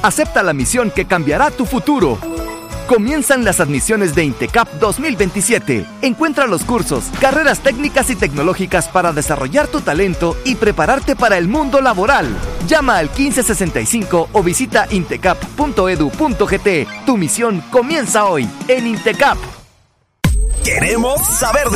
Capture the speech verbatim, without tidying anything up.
Acepta la misión que cambiará tu futuro. Comienzan las admisiones de INTECAP dos mil veintisiete. Encuentra los cursos, carreras técnicas y tecnológicas para desarrollar tu talento y prepararte para el mundo laboral. Llama al quince sesenta y cinco o visita intecap punto edu punto gt. Tu misión comienza hoy en INTECAP. Queremos saber de